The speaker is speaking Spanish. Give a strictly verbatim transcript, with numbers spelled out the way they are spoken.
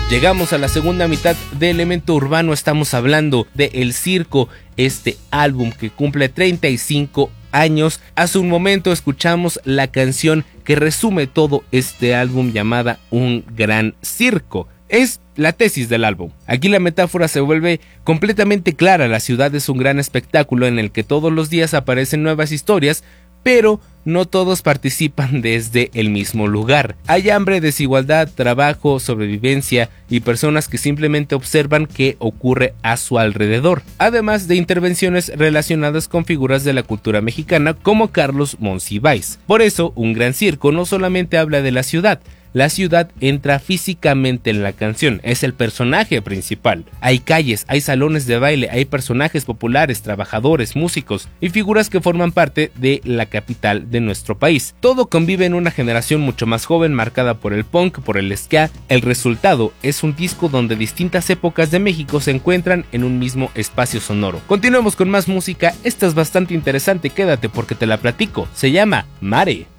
Llegamos a la segunda mitad de Elemento Urbano, estamos hablando de El Circo, este álbum que cumple treinta y cinco años. Hace un momento escuchamos la canción que resume todo este álbum llamada Un Gran Circo. Es la tesis del álbum. Aquí la metáfora se vuelve completamente clara. La ciudad es un gran espectáculo en el que todos los días aparecen nuevas historias, pero no todos participan desde el mismo lugar. Hay hambre, desigualdad, trabajo, sobrevivencia y personas que simplemente observan qué ocurre a su alrededor, además de intervenciones relacionadas con figuras de la cultura mexicana como Carlos Monsiváis. Por eso, Un Gran Circo no solamente habla de la ciudad. La ciudad entra físicamente en la canción, es el personaje principal. Hay calles, hay salones de baile, hay personajes populares, trabajadores, músicos y figuras que forman parte de la capital de nuestro país. Todo convive en una generación mucho más joven marcada por el punk, por el ska. El resultado es un disco donde distintas épocas de México se encuentran en un mismo espacio sonoro. Continuemos con más música, esta es bastante interesante, quédate porque te la platico. Se llama Mare.